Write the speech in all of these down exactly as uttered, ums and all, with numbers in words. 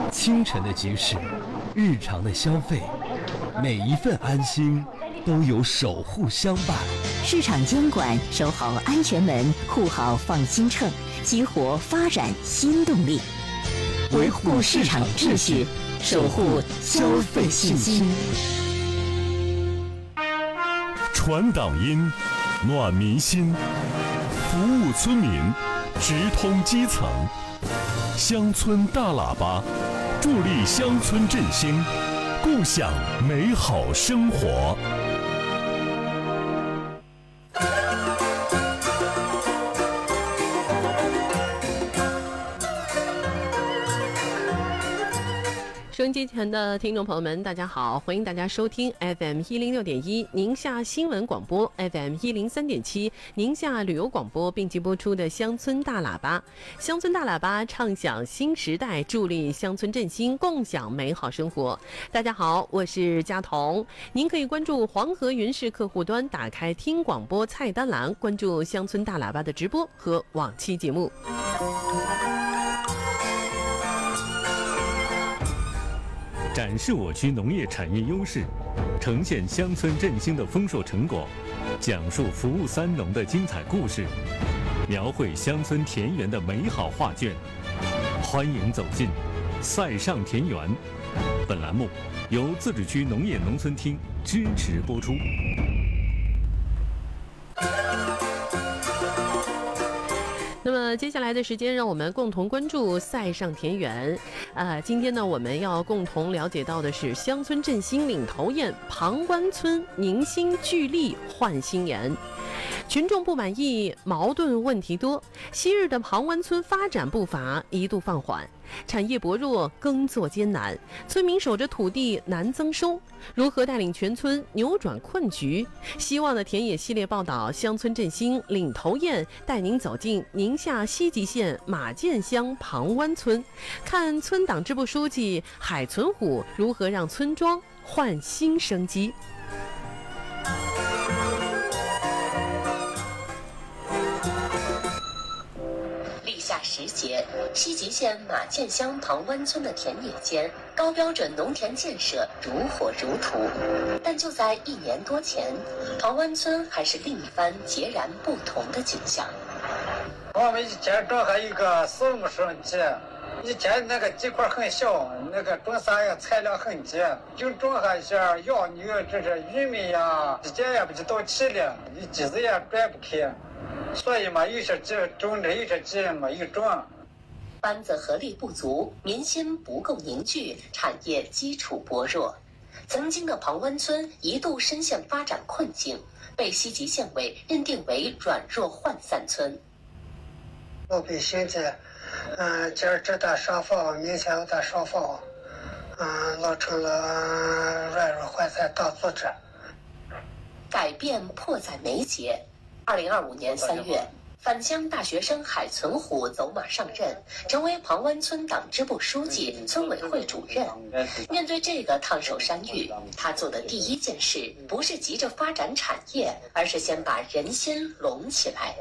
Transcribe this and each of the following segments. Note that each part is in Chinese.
清晨的集市，日常的消费，每一份安心都有守护相伴。 市场监管，守好安全门，护好放心秤，激活发展新动力，维护市场秩序，守护消费信心。 传党音，暖民心，服务村民，直通基层。乡村大喇叭，助力乡村振兴，共享美好生活。 收音机前的听众朋友们，大家好，欢迎大家收听 F M 一零六点一宁夏新闻广播 F M 一零三点七宁夏旅游广播并机播出的乡村大喇叭。乡村大喇叭畅享新时代，助力乡村振兴，共享美好生活。大家好，我是佳彤。您可以关注黄河云视客户端，打开听广播菜单栏，关注乡村大喇叭的直播和往期节目。 展示我区农业产业优势，呈现乡村振兴的丰硕成果，讲述服务三农的精彩故事，描绘乡村田园的美好画卷。欢迎走进塞上田园。本栏目由自治区农业农村厅支持播出。 那么接下来的时间，让我们共同关注塞上田园。呃，今天呢，我们要共同了解到的是乡村振兴领头雁旁湾村凝心聚力焕新颜。群众不满意，矛盾问题多，昔日的旁湾村发展步伐一度放缓，产业薄弱，耕作艰难，村民守着土地难增收。如何带领全村扭转困局？希望的田野系列报道，乡村振兴领头雁带您走进宁夏西吉县马涧乡旁湾村，看村党支部书记海存虎如何让村庄焕新生机。 夏时节，西吉县马涧乡旁湾村的田野间，高标准农田建设如火如荼。但就在一年多前，旁湾村还是另一番截然不同的景象。 我们以前种还有个四亩生地，以前那个地块很小，那个种啥呀材料很低，就种下一些药牛，这是玉米呀，以前也不知道气了，你机子也拽不开。所以嘛，有些地种着，有些地没有种。 班子合力不足，民心不够凝聚，产业基础薄弱。曾经的旁湾村一度深陷发展困境，被西吉县委认定为软弱涣散村。 老百姓的，嗯，今儿这打上访，明天又打上访，嗯，老成了软弱涣散大组织。 改变迫在眉睫。二零二五年三月，返乡大学生海存虎走马上任，成为旁湾村党支部书记、村委会主任。面对这个烫手山芋，他做的第一件事不是急着发展产业，而是先把人心拢起来。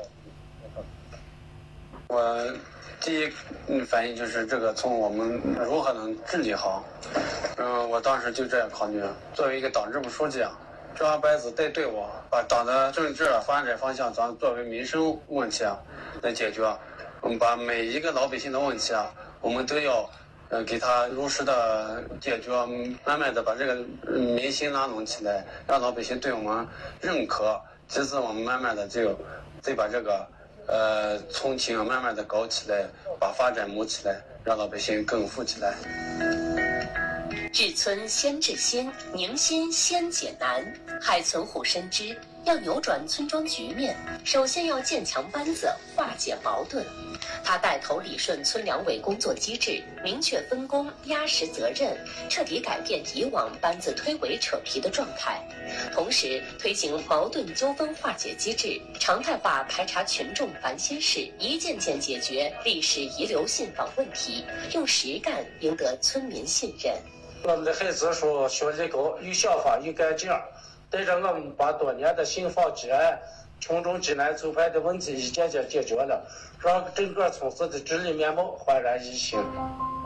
我第一反应就是这个村我们如何能治理好。嗯，我当时就这样考虑，作为一个党支部书记啊。这帮班子带队伍，把党的政治发展方向，咱作为民生问题啊来解决。我们把每一个老百姓的问题啊，我们都要呃给他如实的解决，慢慢的把这个民心拉拢起来，让老百姓对我们认可。其次，我们慢慢的就再把这个呃村情慢慢的搞起来，把发展谋起来，让老百姓更富起来。 治村先治心，宁心先解难。海存虎深知，要扭转村庄局面，首先要建强班子，化解矛盾。他带头理顺村两委工作机制，明确分工，压实责任，彻底改变以往班子推诿扯皮的状态。同时，推行矛盾纠纷化解机制，常态化排查群众烦心事，一件件解决历史遗留信访问题，用实干赢得村民信任。 我们的孩子说学历高，有想法，有干劲儿，带着我们把多年的信访积案、群众急难走派的问题一件件解决了，让整个村子的治理面貌焕然一新。